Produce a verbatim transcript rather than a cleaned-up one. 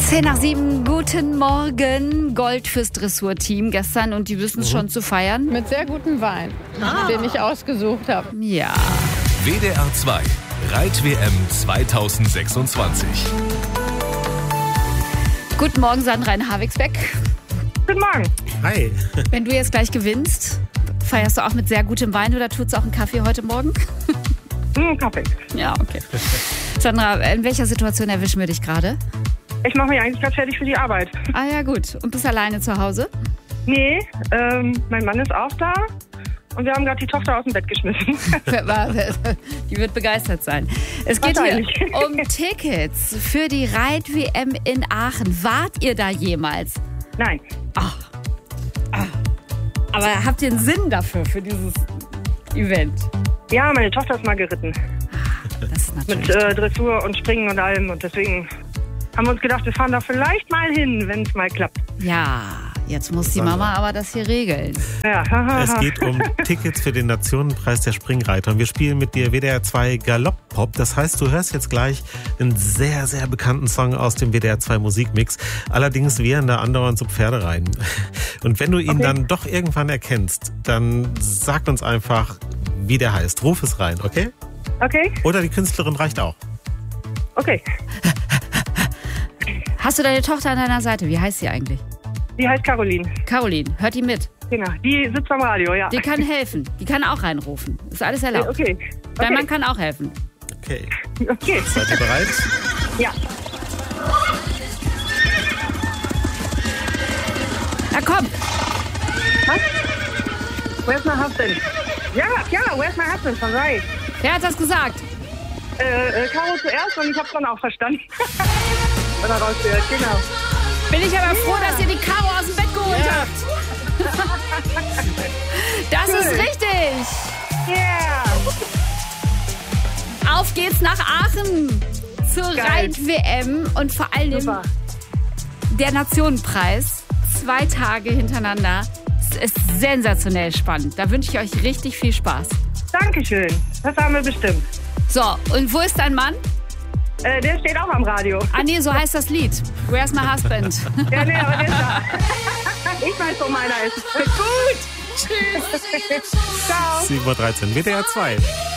Zehn nach sieben, guten Morgen. Gold fürs Dressurteam gestern und die wissen es schon zu feiern. Mit sehr gutem Wein, ah. den ich ausgesucht habe. Ja. W D R zwei Reit-W M zweitausendsechsundzwanzig. Guten Morgen, Sandra in Havigsbeck. Guten Morgen. Hi. Wenn du jetzt gleich gewinnst, feierst du auch mit sehr gutem Wein oder tut's auch einen Kaffee heute Morgen? Mm, Kaffee. Ja, okay. Sandra, in welcher Situation erwischen wir dich gerade? Ich mache mich eigentlich gerade fertig für die Arbeit. Ah ja, gut. Und bist alleine zu Hause? Nee, ähm, mein Mann ist auch da und wir haben gerade die Tochter aus dem Bett geschmissen. Die wird begeistert sein. Es geht hier um Tickets für die Reit-W M in Aachen. Wart ihr da jemals? Nein. Ach. Ach. Aber habt ihr einen Sinn dafür, für dieses Event? Ja, meine Tochter ist mal geritten. Das ist natürlich Mit äh, Dressur und Springen und allem und deswegen haben wir uns gedacht, wir fahren da vielleicht mal hin, wenn es mal klappt. Ja, jetzt muss die Mama aber das hier regeln. Ja. Es geht um Tickets für den Nationenpreis der Springreiter. Und wir spielen mit dir W D R zwei Galopp-Pop. Das heißt, du hörst jetzt gleich einen sehr, sehr bekannten Song aus dem W D R zwei Musikmix. Allerdings wären da andauernd so Pferde rein. Und wenn du ihn okay. dann doch irgendwann erkennst, dann sag uns einfach, wie der heißt. Ruf es rein, okay? Okay. Oder die Künstlerin reicht auch. Okay. Hast du deine Tochter an deiner Seite? Wie heißt sie eigentlich? Die heißt Caroline. Caroline, hört die mit? Genau, die sitzt am Radio, ja. Die kann helfen. Die kann auch reinrufen. Ist alles erlaubt. Okay. okay. Dein Mann kann auch helfen. Okay. Okay. Seid ihr bereit? Ja. Na komm. Was? Where's my husband? Ja, ja, where's my husband? Von Right. Wer hat das gesagt? Äh, äh, Caro zuerst und ich hab's dann auch verstanden. Oder rausgehört, genau. Bin ich aber froh, dass ihr die Caro aus dem Bett geholt ja. habt. Das cool. ist richtig. Yeah. Auf geht's nach Aachen zur Reit-W M und vor allem Super. der Nationenpreis. Zwei Tage hintereinander. Es ist sensationell spannend. Da wünsche ich euch richtig viel Spaß. Dankeschön. Das haben wir bestimmt. So, und wo ist dein Mann? Äh, der steht auch am Radio. Ah nee, so heißt das Lied. Where's my husband? Ja, nee, aber der ist da. Ich weiß, wo meiner ist. Gut. Tschüss. Ciao. sieben Uhr dreizehn, W D R zwei.